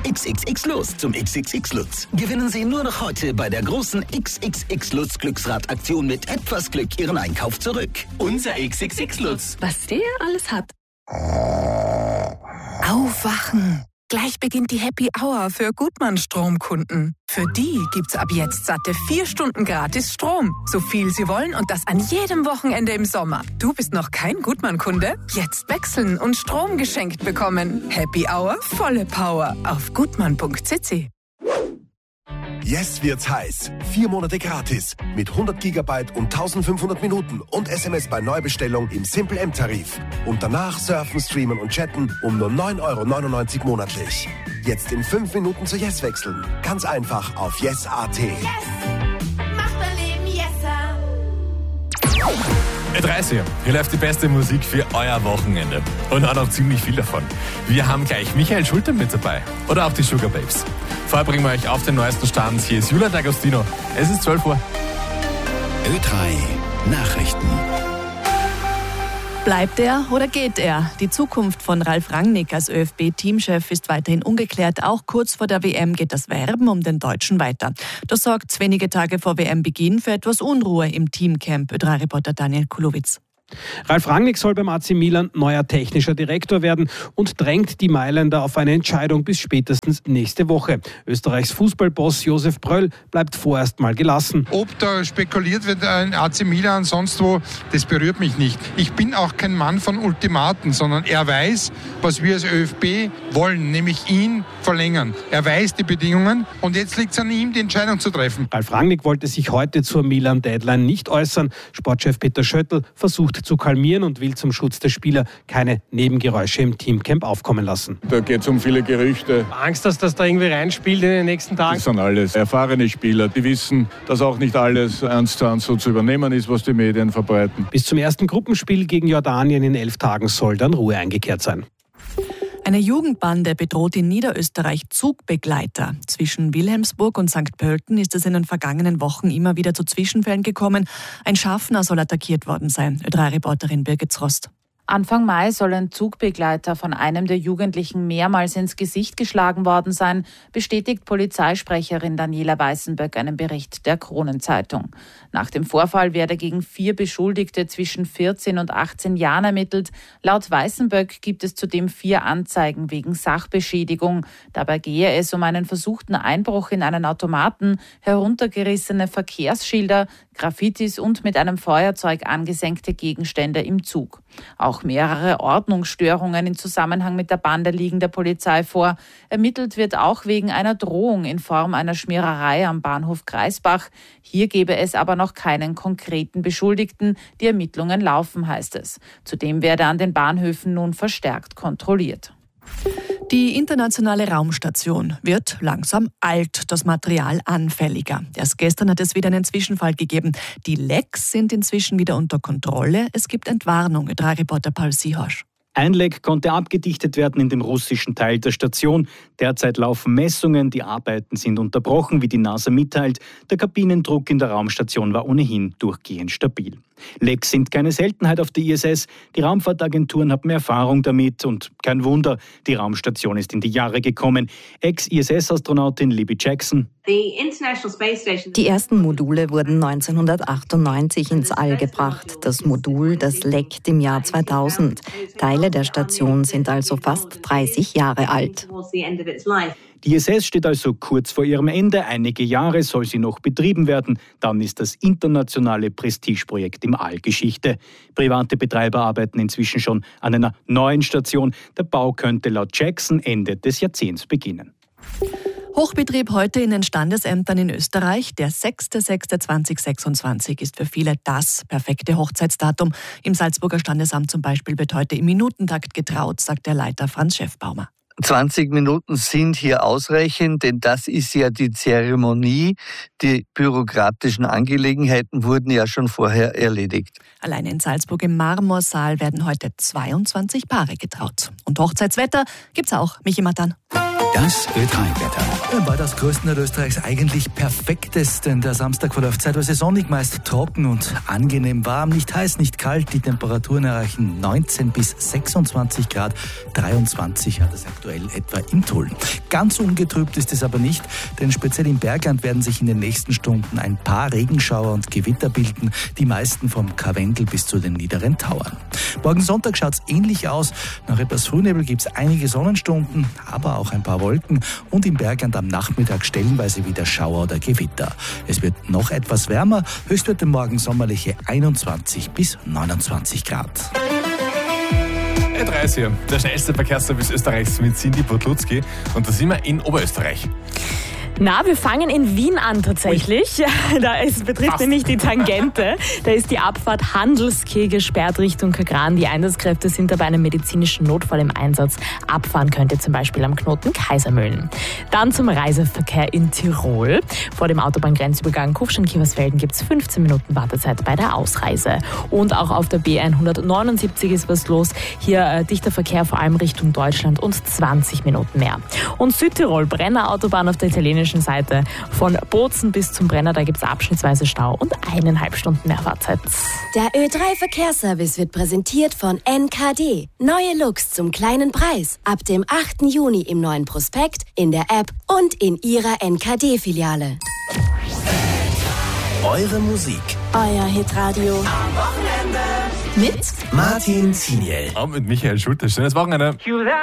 XXX Lutz zum XXX Lutz. Gewinnen Sie nur noch heute bei der großen XXX Lutz Glücksradaktion mit etwas Glück Ihren Einkauf zurück. Unser XXX Lutz. Was der alles hat. Aufwachen! Gleich beginnt die Happy Hour für Gutmann-Stromkunden. Für die gibt's ab jetzt satte 4 Stunden gratis Strom. So viel Sie wollen und das an jedem Wochenende im Sommer. Du bist noch kein Gutmann-Kunde? Jetzt wechseln und Strom geschenkt bekommen. Happy Hour, volle Power auf gutmann.cc. Yes wird's heiß. 4 Monate gratis. Mit 100 GB und 1500 Minuten und SMS bei Neubestellung im Simple M-Tarif. Und danach surfen, streamen und chatten um nur 9,99 € monatlich. Jetzt in 5 Minuten zu Yes wechseln. Ganz einfach auf yes.at. Yes! Macht dein Leben yesser! 30. Hier läuft die beste Musik für euer Wochenende. Und auch noch ziemlich viel davon. Wir haben gleich Michael Schulte mit dabei. Oder auch die Sugar Babes. Vorher bringen wir euch auf den neuesten Stand. Hier ist Julia D'Agostino. Es ist 12 Uhr. Ö3 Nachrichten. Bleibt er oder geht er? Die Zukunft von Ralf Rangnick als ÖFB-Teamchef ist weiterhin ungeklärt. Auch kurz vor der WM geht das Werben um den Deutschen weiter. Das sorgt wenige Tage vor WM-Beginn für etwas Unruhe im Teamcamp. Ö3-Reporter Daniel Kulowitz. Ralf Rangnick soll beim AC Milan neuer technischer Direktor werden und drängt die Mailänder auf eine Entscheidung bis spätestens nächste Woche. Österreichs Fußballboss Josef Bröll bleibt vorerst mal gelassen. Ob da spekuliert wird in AC Milan, sonst wo, das berührt mich nicht. Ich bin auch kein Mann von Ultimaten, sondern er weiß, was wir als ÖFB wollen, nämlich ihn verlängern. Er weiß die Bedingungen und jetzt liegt es an ihm, die Entscheidung zu treffen. Ralf Rangnick wollte sich heute zur Milan-Deadline nicht äußern. Sportchef Peter Schöttl versucht zu kalmieren und will zum Schutz der Spieler keine Nebengeräusche im Teamcamp aufkommen lassen. Da geht es um viele Gerüchte. Angst, dass das da irgendwie reinspielt in den nächsten Tagen? Das sind alles erfahrene Spieler, die wissen, dass auch nicht alles 1:1 so zu übernehmen ist, was die Medien verbreiten. Bis zum ersten Gruppenspiel gegen Jordanien in 11 Tagen soll dann Ruhe eingekehrt sein. Eine Jugendbande bedroht in Niederösterreich Zugbegleiter. Zwischen Wilhelmsburg und St. Pölten ist es in den vergangenen Wochen immer wieder zu Zwischenfällen gekommen. Ein Schaffner soll attackiert worden sein. Ö3-Reporterin Birgit Zrost. Anfang Mai soll ein Zugbegleiter von einem der Jugendlichen mehrmals ins Gesicht geschlagen worden sein, bestätigt Polizeisprecherin Daniela Weißenböck einen Bericht der Kronenzeitung. Nach dem Vorfall werde gegen 4 Beschuldigte zwischen 14 und 18 Jahren ermittelt. Laut Weißenböck gibt es zudem 4 Anzeigen wegen Sachbeschädigung. Dabei gehe es um einen versuchten Einbruch in einen Automaten, heruntergerissene Verkehrsschilder, Graffitis und mit einem Feuerzeug angesenkte Gegenstände im Zug. Auch mehrere Ordnungsstörungen in Zusammenhang mit der Bande liegen der Polizei vor. Ermittelt wird auch wegen einer Drohung in Form einer Schmiererei am Bahnhof Greisbach. Hier gebe es aber noch keinen konkreten Beschuldigten. Die Ermittlungen laufen, heißt es. Zudem werde an den Bahnhöfen nun verstärkt kontrolliert. Die internationale Raumstation wird langsam alt, das Material anfälliger. Erst gestern hat es wieder einen Zwischenfall gegeben. Die Lecks sind inzwischen wieder unter Kontrolle. Es gibt Entwarnung. Ö3-Reporter Paul Sihorsch. Ein Leck konnte abgedichtet werden in dem russischen Teil der Station. Derzeit laufen Messungen, die Arbeiten sind unterbrochen, wie die NASA mitteilt. Der Kabinendruck in der Raumstation war ohnehin durchgehend stabil. Lecks sind keine Seltenheit auf der ISS. Die Raumfahrtagenturen haben Erfahrung damit und kein Wunder, die Raumstation ist in die Jahre gekommen. Ex-ISS-Astronautin Libby Jackson. Die ersten Module wurden 1998 ins All gebracht. Das Modul, das leckt im Jahr 2000. Teile der Station sind also fast 30 Jahre alt. Die ISS steht also kurz vor ihrem Ende. Einige Jahre soll sie noch betrieben werden. Dann ist das internationale Prestigeprojekt im All Geschichte. Private Betreiber arbeiten inzwischen schon an einer neuen Station. Der Bau könnte laut Jackson Ende des Jahrzehnts beginnen. Hochbetrieb heute in den Standesämtern in Österreich. Der 6.6.2026 ist für viele das perfekte Hochzeitsdatum. Im Salzburger Standesamt zum Beispiel wird heute im Minutentakt getraut, sagt der Leiter Franz Schäffbaumer. 20 Minuten sind hier ausreichend, denn das ist ja die Zeremonie. Die bürokratischen Angelegenheiten wurden ja schon vorher erledigt. Allein in Salzburg im Marmorsaal werden heute 22 Paare getraut. Und Hochzeitswetter gibt's auch. Michi Matan. Das Ö3-Wetter. Weitaus größten Teil Österreichs eigentlich perfektest, denn der Samstag verläuft zeitweise sonnig, meist trocken und angenehm warm. Nicht heiß, nicht kalt. Die Temperaturen erreichen 19 bis 26 Grad. 23 hat es aktuell etwa in Tulln. Ganz ungetrübt ist es aber nicht, denn speziell im Bergland werden sich in den nächsten Stunden ein paar Regenschauer und Gewitter bilden. Die meisten vom Karwendel bis zu den niederen Tauern. Morgen Sonntag schaut es ähnlich aus. Nach etwas Frühnebel gibt es einige Sonnenstunden, aber auch ein paar Wolken und im Bergland am Nachmittag stellenweise wieder Schauer oder Gewitter. Es wird noch etwas wärmer, Höchstwerte morgen sommerliche 21 bis 29 Grad. Ö3 ist hier, der schnellste Verkehrsservice Österreichs mit Cindy Podlutzki und da sind wir in Oberösterreich. Na, wir fangen in Wien an tatsächlich. Es betrifft nämlich die Tangente. Da ist die Abfahrt Handelskeh gesperrt Richtung Kagran. Die Einsatzkräfte sind da bei einem medizinischen Notfall im Einsatz. Abfahren könnt ihr zum Beispiel am Knoten Kaisermühlen. Dann zum Reiseverkehr in Tirol. Vor dem Autobahngrenzübergang Kufstein-Kieversfelden gibt es 15 Minuten Wartezeit bei der Ausreise. Und auch auf der B179 ist was los. Hier dichter Verkehr vor allem Richtung Deutschland und 20 Minuten mehr. Und Südtirol, Brenner Autobahn auf der italienischen Seite. Von Bozen bis zum Brenner, da gibt es abschnittsweise Stau und 1,5 Stunden mehr Fahrzeit. Der Ö3-Verkehrsservice wird präsentiert von NKD. Neue Looks zum kleinen Preis. Ab dem 8. Juni im neuen Prospekt, in der App und in Ihrer NKD-Filiale. Eure Musik. Euer Hitradio. Am Wochenende. Mit Martin Ziniel. Und mit Michael Schulte. Schönes Wochenende.